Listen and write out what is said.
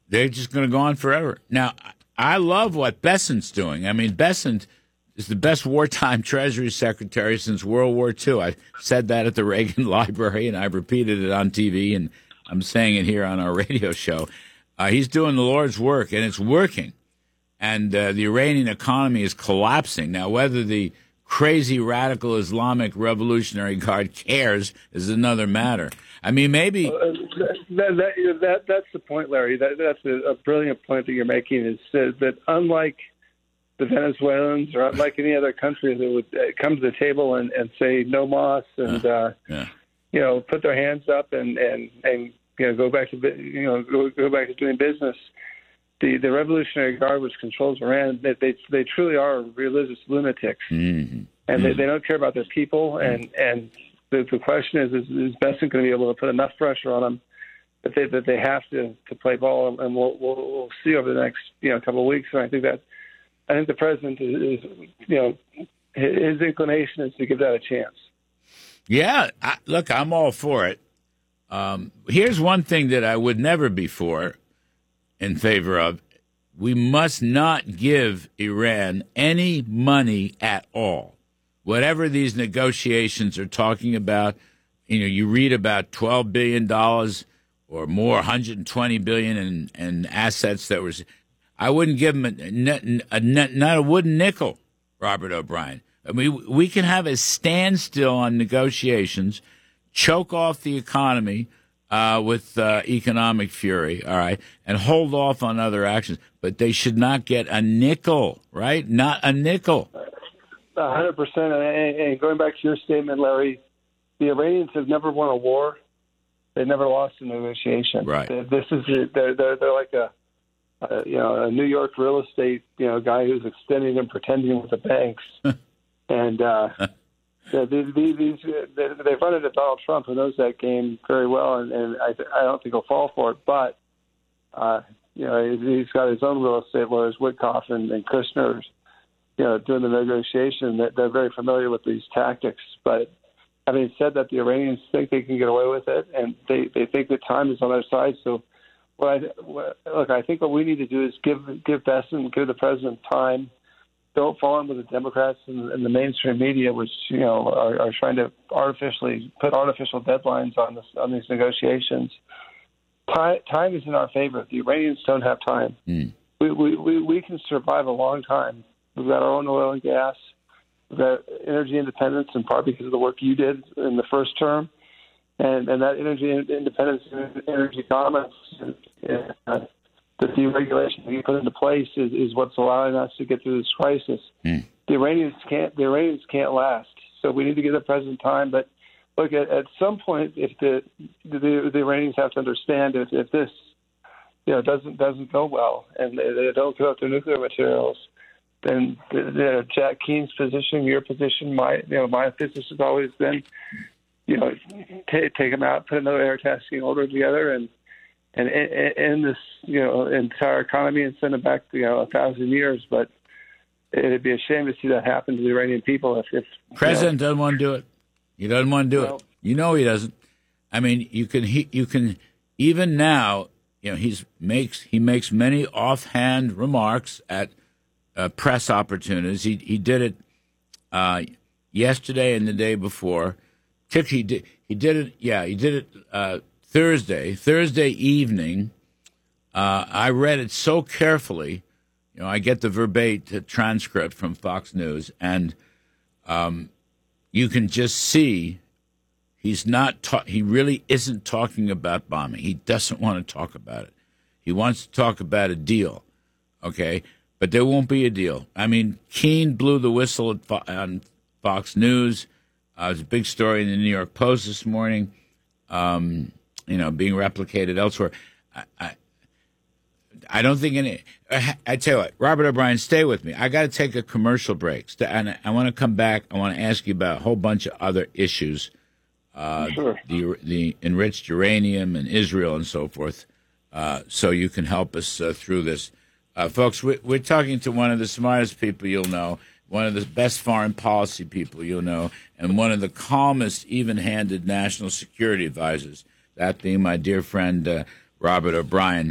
They're just going to go on forever. Now, I love what Bessent's doing. I mean, Bessent is the best wartime Treasury Secretary since World War II. I said that at the Reagan Library, and I've repeated it on TV, and I'm saying it here on our radio show. He's doing the Lord's work, and it's working. And the Iranian economy is collapsing. Now, whether the crazy radical Islamic Revolutionary Guard cares is another matter. I mean, maybe that's the point, Larry. That's a brilliant point that you're making. Is that unlike the Venezuelans or unlike any other country that would come to the table and say no mas and put their hands up and go back to go back to doing business. The Revolutionary Guard, which controls Iran, they truly are religious lunatics, and they don't care about their people. And the question is Bessent going to be able to put enough pressure on them that they have to play ball? And we'll see over the next couple of weeks. And I think the president is his inclination is to give that a chance. Yeah, look, I'm all for it. Here's one thing that I would never be in favor of. We must not give Iran any money at all. Whatever these negotiations are talking about, you read about $12 billion or more, $120 billion in assets that was. I wouldn't give them not a wooden nickel, Robert O'Brien. I mean, we can have a standstill on negotiations, choke off the economy with economic fury, all right, and hold off on other actions. But they should not get a nickel, right? Not a nickel. 100%. And going back to your statement, Larry, the Iranians have never won a war. They never lost a negotiation. Right. They're like a New York real estate guy who's extending and pretending with the banks, and they've run into Donald Trump, who knows that game very well, and I don't think he'll fall for it. But he's got his own real estate lawyers, Witkoff and Kushner, doing the negotiation. They're very familiar with these tactics. But having said that, the Iranians think they can get away with it, and they think the time is on their side. So, I think what we need to do is give Bessent, give the president time. Don't fall in with the Democrats and the mainstream media, which are trying to artificially put artificial deadlines on these negotiations. Time is in our favor. The Iranians don't have time. We can survive a long time. We've got our own oil and gas. We've got energy independence, in part because of the work you did in the first term, and that energy independence and energy dominance. The deregulation we put into place is what's allowing us to get through this crisis. The Iranians can't last. So we need to give the president time. But look, at some point, if the Iranians have to understand if this doesn't go well and they don't give up their nuclear materials, then Jack Keene's position, your position, my position has always been, take them out, put another air tasking order together, and end this entire economy and send them back 1,000 years. But it'd be a shame to see that happen to the Iranian people if President doesn't want to do it. He doesn't want to do it. He doesn't. I mean, you can even now. He makes many offhand remarks at press opportunities. He did it yesterday and the day before. He did it. Yeah, he did it Thursday evening. I read it so carefully. I get the verbatim transcript from Fox News, and you can just see he's not. He really isn't talking about bombing. He doesn't want to talk about it. He wants to talk about a deal, okay? But there won't be a deal. I mean, Keene blew the whistle on Fox News. It was a big story in the New York Post this morning. Being replicated elsewhere. I don't think any. I tell you what, Robert O'Brien, stay with me. I got to take a commercial break, and I want to come back. I want to ask you about a whole bunch of other issues, Sure. the enriched uranium and Israel and so forth, so you can help us through this, folks. We're talking to one of the smartest people you'll know, one of the best foreign policy people you'll know, and one of the calmest, even-handed national security advisors. That being my dear friend Robert O'Brien.